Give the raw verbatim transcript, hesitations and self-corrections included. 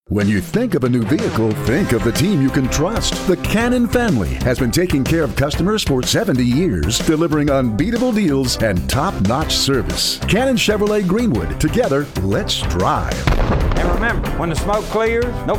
When you think of a new vehicle, think of the team you can trust. The Cannon family has been taking care of customers for seventy years, delivering unbeatable deals and top-notch service. Cannon Chevrolet Greenwood. Together, let's drive. And remember, when the smoke clears, no